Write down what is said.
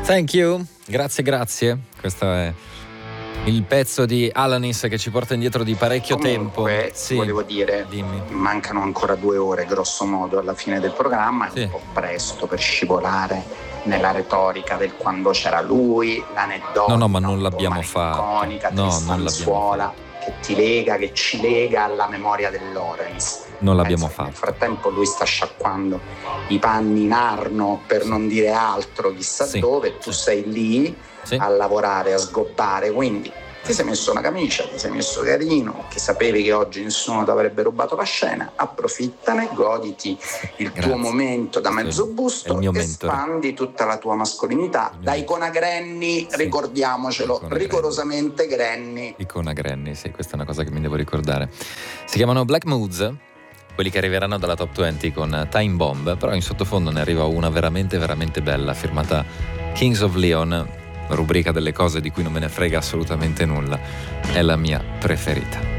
Thank you, grazie. Questo è il pezzo di Alanis che ci porta indietro di parecchio tempo. Sì, volevo dire, dimmi. Mancano ancora 2 ore grosso modo alla fine del programma, è un po' presto per scivolare nella retorica del quando c'era lui, l'aneddoto. No, ma non l'abbiamo fatto. Tristanzuola, che ti lega, che ci lega alla memoria del Lorenz. Non l'abbiamo fatto. Nel frattempo lui sta sciacquando i panni in Arno, per non dire altro, chissà dove, tu sei lì a lavorare, a sgobbare, quindi ti sei messo una camicia, ti sei messo carino, che sapevi che oggi nessuno ti avrebbe rubato la scena, approfittane, goditi il tuo momento da mezzo busto, espandi tutta la tua mascolinità, da icona Granny, ricordiamocelo, icona rigorosamente Granny. Icona Granny, sì, questa è una cosa che mi devo ricordare. Si chiamano Black Moods, quelli che arriveranno dalla Top 20 con Time Bomb, però in sottofondo ne arriva una veramente veramente bella, firmata Kings of Leon, rubrica delle cose di cui non me ne frega assolutamente nulla, è la mia preferita.